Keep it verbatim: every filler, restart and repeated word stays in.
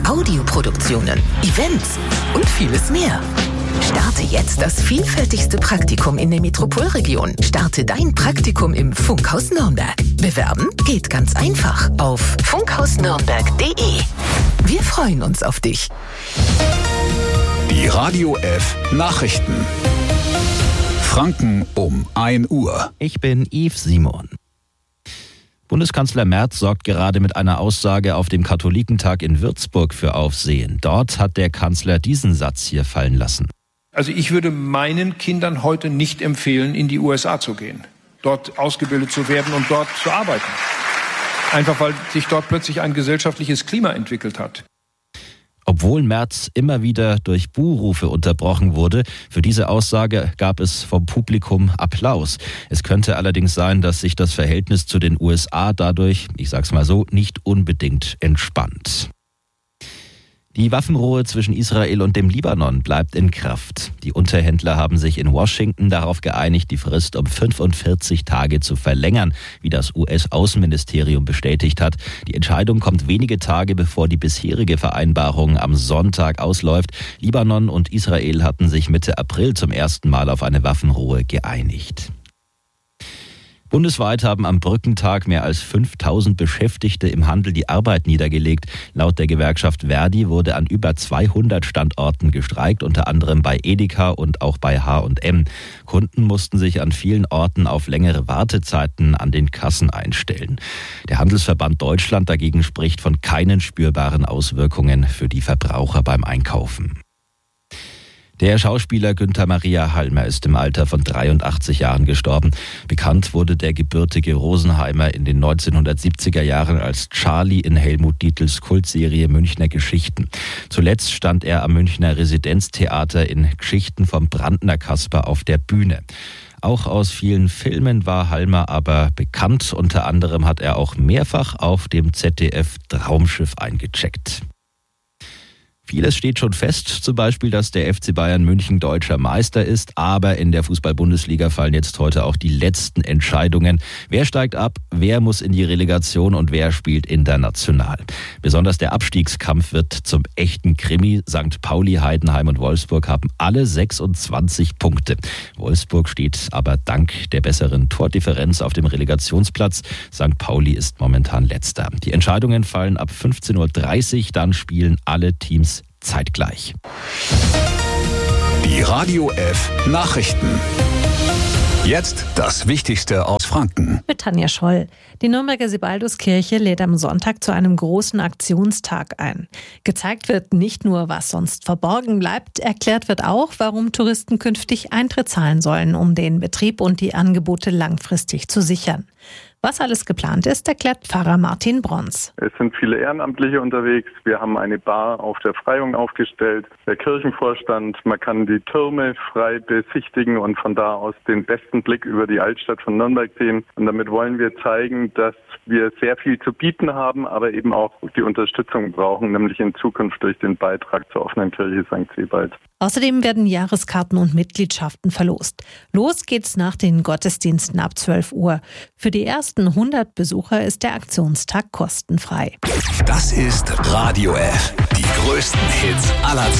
Audioproduktionen, Events und vieles mehr. Starte jetzt das vielfältigste Praktikum in der Metropolregion. Starte dein Praktikum im Funkhaus Nürnberg. Bewerben geht ganz einfach auf funkhaus nürnberg punkt de. Wir freuen uns auf dich. Die Radio F Nachrichten. Franken um ein Uhr. Ich bin Yves Simon. Bundeskanzler Merz sorgt gerade mit einer Aussage auf dem Katholikentag in Würzburg für Aufsehen. Dort hat der Kanzler diesen Satz hier fallen lassen. Also ich würde meinen Kindern heute nicht empfehlen, in die U S A zu gehen, dort ausgebildet zu werden und dort zu arbeiten. Einfach weil sich dort plötzlich ein gesellschaftliches Klima entwickelt hat. Obwohl Merz immer wieder durch Buhrufe unterbrochen wurde, für diese Aussage gab es vom Publikum Applaus. Es könnte allerdings sein, dass sich das Verhältnis zu den U S A dadurch, ich sag's mal so, nicht unbedingt entspannt. Die Waffenruhe zwischen Israel und dem Libanon bleibt in Kraft. Die Unterhändler haben sich in Washington darauf geeinigt, die Frist um fünfundvierzig Tage zu verlängern, wie das U S-Außenministerium bestätigt hat. Die Entscheidung kommt wenige Tage, bevor die bisherige Vereinbarung am Sonntag ausläuft. Libanon und Israel hatten sich Mitte April zum ersten Mal auf eine Waffenruhe geeinigt. Bundesweit haben am Brückentag mehr als fünftausend Beschäftigte im Handel die Arbeit niedergelegt. Laut der Gewerkschaft Verdi wurde an über zweihundert Standorten gestreikt, unter anderem bei Edeka und auch bei H und M. Kunden mussten sich an vielen Orten auf längere Wartezeiten an den Kassen einstellen. Der Handelsverband Deutschland dagegen spricht von keinen spürbaren Auswirkungen für die Verbraucher beim Einkaufen. Der Schauspieler Günther Maria Halmer ist im Alter von dreiundachtzig Jahren gestorben. Bekannt wurde der gebürtige Rosenheimer in den neunzehnhundertsiebziger Jahren als Charlie in Helmut Dietls Kultserie Münchner Geschichten. Zuletzt stand er am Münchner Residenztheater in Geschichten vom Brandner Kasper auf der Bühne. Auch aus vielen Filmen war Halmer aber bekannt. Unter anderem hat er auch mehrfach auf dem Z D F Traumschiff eingecheckt. Vieles steht schon fest, zum Beispiel, dass der F C Bayern München deutscher Meister ist. Aber in der Fußball-Bundesliga fallen jetzt heute auch die letzten Entscheidungen. Wer steigt ab, wer muss in die Relegation und wer spielt international. Besonders der Abstiegskampf wird zum echten Krimi. Sankt Pauli, Heidenheim und Wolfsburg haben alle sechsundzwanzig Punkte. Wolfsburg steht aber dank der besseren Tordifferenz auf dem Relegationsplatz. Sankt Pauli ist momentan letzter. Die Entscheidungen fallen ab fünfzehn Uhr dreißig, dann spielen alle Teams zeitgleich. Die Radio F Nachrichten. Jetzt das Wichtigste aus Franken. Mit Tanja Scholl. Die Nürnberger Sebalduskirche lädt am Sonntag zu einem großen Aktionstag ein. Gezeigt wird nicht nur, was sonst verborgen bleibt, erklärt wird auch, warum Touristen künftig Eintritt zahlen sollen, um den Betrieb und die Angebote langfristig zu sichern. Was alles geplant ist, erklärt Pfarrer Martin Brons. Es sind viele Ehrenamtliche unterwegs. Wir haben eine Bar auf der Freiung aufgestellt. Der Kirchenvorstand, man kann die Türme frei besichtigen und von da aus den besten Blick über die Altstadt von Nürnberg sehen. Und damit wollen wir zeigen, dass wir sehr viel zu bieten haben, aber eben auch die Unterstützung brauchen, nämlich in Zukunft durch den Beitrag zur offenen Kirche Sankt Sebald. Außerdem werden Jahreskarten und Mitgliedschaften verlost. Los geht's nach den Gottesdiensten ab zwölf Uhr. Für die ersten hundert Besucher ist der Aktionstag kostenfrei. Das ist Radio F. Die größten Hits aller Zeiten.